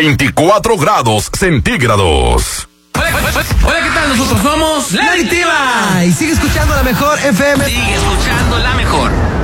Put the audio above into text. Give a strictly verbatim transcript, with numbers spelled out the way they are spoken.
veinticuatro grados centígrados. Hola, hola, ¿qué tal? Nosotros somos La Adictiva. Y sigue escuchando la mejor F M. Sigue escuchando La Mejor.